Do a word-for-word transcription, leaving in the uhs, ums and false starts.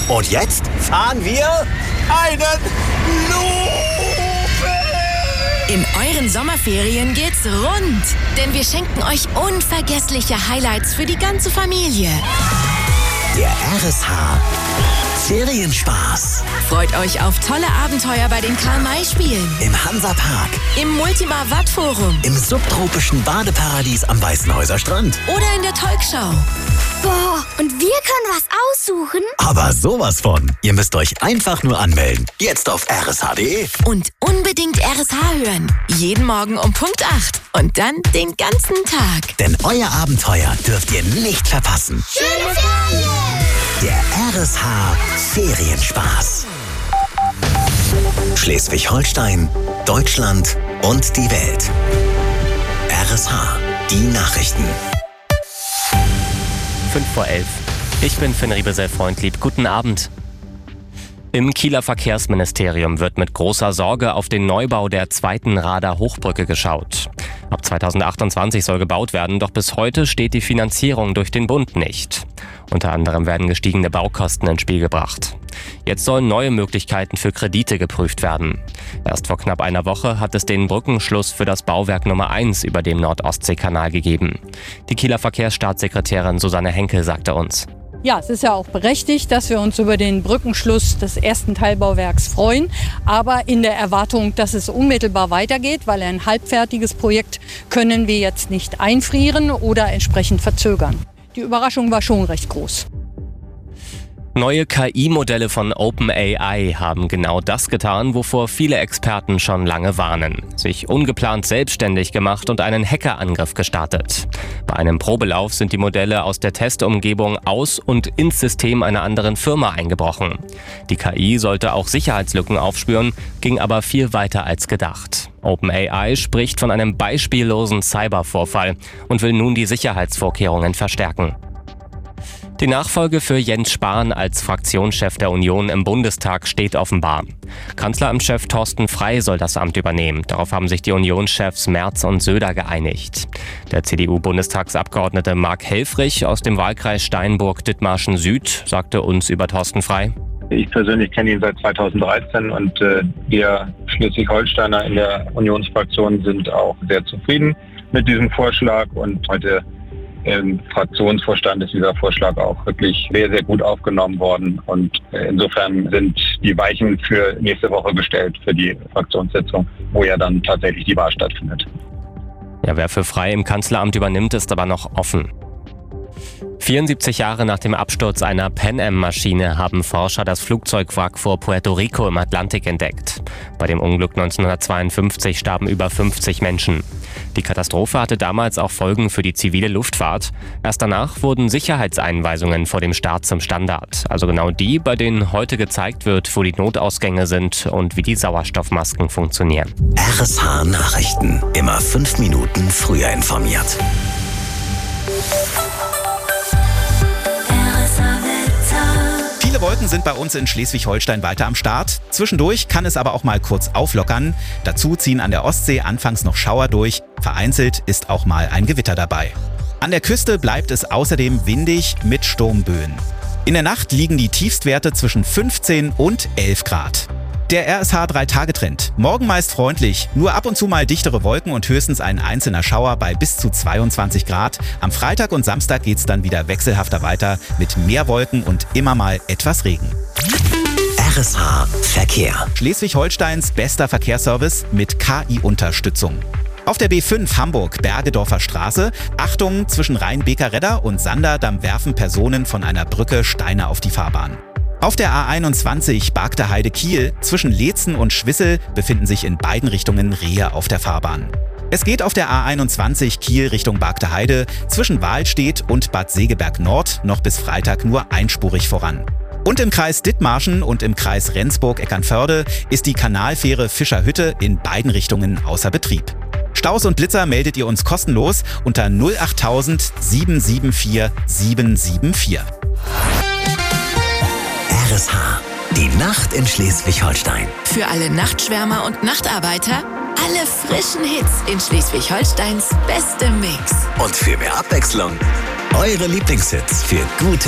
Und jetzt fahren wir einen Looping. In euren Sommerferien geht's rund, denn wir schenken euch unvergessliche Highlights für die ganze Familie. Der R S H Ferienspaß. Freut euch auf tolle Abenteuer bei den Karl-May-Spielen, Im Hansa-Park, im Multima-Watt-Forum, im subtropischen Badeparadies am Weißenhäuser Strand oder in der Talkshow. Boah, und wir können was aussuchen? Aber sowas von. Ihr müsst euch einfach nur anmelden. Jetzt auf r s h punkt d e. Und unbedingt R S H hören. Jeden Morgen um Punkt acht. Und dann den ganzen Tag. Denn euer Abenteuer dürft ihr nicht verpassen. Schöne Ferien! Der R S H Ferienspaß. Schleswig-Holstein, Deutschland und die Welt. R S H, die Nachrichten. fünf vor elf. Ich bin Finn Riebesell-Freundlieb. Guten Abend. Im Kieler Verkehrsministerium wird mit großer Sorge auf den Neubau der zweiten Rader Hochbrücke geschaut. Ab zweitausendachtundzwanzig soll gebaut werden, doch bis heute steht die Finanzierung durch den Bund nicht. Unter anderem werden gestiegene Baukosten ins Spiel gebracht. Jetzt sollen neue Möglichkeiten für Kredite geprüft werden. Erst vor knapp einer Woche hat es den Brückenschluss für das Bauwerk Nummer eins über dem Nord-Ostsee-Kanal gegeben. Die Kieler Verkehrsstaatssekretärin Susanne Henkel sagte uns: Ja, es ist ja auch berechtigt, dass wir uns über den Brückenschluss des ersten Teilbauwerks freuen, aber in der Erwartung, dass es unmittelbar weitergeht, weil ein halbfertiges Projekt können wir jetzt nicht einfrieren oder entsprechend verzögern. Die Überraschung war schon recht groß. Neue K I-Modelle von OpenAI haben genau das getan, wovor viele Experten schon lange warnen. Sich ungeplant selbstständig gemacht und einen Hackerangriff gestartet. Bei einem Probelauf sind die Modelle aus der Testumgebung aus und ins System einer anderen Firma eingebrochen. Die K I sollte auch Sicherheitslücken aufspüren, ging aber viel weiter als gedacht. OpenAI spricht von einem beispiellosen Cybervorfall und will nun die Sicherheitsvorkehrungen verstärken. Die Nachfolge für Jens Spahn als Fraktionschef der Union im Bundestag steht offenbar. Kanzleramtschef Thorsten Frey soll das Amt übernehmen. Darauf haben sich die Unionschefs Merz und Söder geeinigt. Der C D U-Bundestagsabgeordnete Marc Helfrich aus dem Wahlkreis Steinburg-Dithmarschen Süd sagte uns über Thorsten Frey: Ich persönlich kenne ihn seit zweitausenddreizehn und äh, wir Schleswig-Holsteiner in der Unionsfraktion sind auch sehr zufrieden mit diesem Vorschlag, und heute im Fraktionsvorstand ist dieser Vorschlag auch wirklich sehr, sehr gut aufgenommen worden, und insofern sind die Weichen für nächste Woche gestellt für die Fraktionssitzung, wo ja dann tatsächlich die Wahl stattfindet. Ja, wer für Frey im Kanzleramt übernimmt, ist aber noch offen. vierundsiebzig Jahre nach dem Absturz einer Pan Am-Maschine haben Forscher das Flugzeugwrack vor Puerto Rico im Atlantik entdeckt. Bei dem Unglück neunzehnhundertzweiundfünfzig starben über fünfzig Menschen. Die Katastrophe hatte damals auch Folgen für die zivile Luftfahrt. Erst danach wurden Sicherheitseinweisungen vor dem Start zum Standard. Also genau die, bei denen heute gezeigt wird, wo die Notausgänge sind und wie die Sauerstoffmasken funktionieren. R S H Nachrichten. Immer fünf Minuten früher informiert. Viele Wolken sind bei uns in Schleswig-Holstein weiter am Start. Zwischendurch kann es aber auch mal kurz auflockern. Dazu ziehen an der Ostsee anfangs noch Schauer durch. Vereinzelt ist auch mal ein Gewitter dabei. An der Küste bleibt es außerdem windig mit Sturmböen. In der Nacht liegen die Tiefstwerte zwischen fünfzehn und elf Grad. Der R S H drei Tage Trend. Morgen meist freundlich, nur ab und zu mal dichtere Wolken und höchstens ein einzelner Schauer bei bis zu zweiundzwanzig Grad. Am Freitag und Samstag geht's dann wieder wechselhafter weiter mit mehr Wolken und immer mal etwas Regen. R S H Verkehr. Schleswig-Holsteins bester Verkehrsservice mit K I-Unterstützung. Auf der B fünf Hamburg-Bergedorfer Straße, Achtung, zwischen Rhein-Beker-Redder und Sanderdamm werfen Personen von einer Brücke Steine auf die Fahrbahn. Auf der A einundzwanzig Bargter Heide-Kiel zwischen Leetzen und Schwissel befinden sich in beiden Richtungen Rehe auf der Fahrbahn. Es geht auf der A einundzwanzig Kiel Richtung Bargter Heide zwischen Wahlstedt und Bad Segeberg Nord noch bis Freitag nur einspurig voran. Und im Kreis Dithmarschen und im Kreis Rendsburg-Eckernförde ist die Kanalfähre Fischerhütte in beiden Richtungen außer Betrieb. Staus und Blitzer meldet ihr uns kostenlos unter null achttausend sieben sieben vier sieben sieben vier. R S H, die Nacht in Schleswig-Holstein. Für alle Nachtschwärmer und Nachtarbeiter alle frischen Hits in Schleswig-Holsteins bestem Mix. Und für mehr Abwechslung, eure Lieblingshits für gute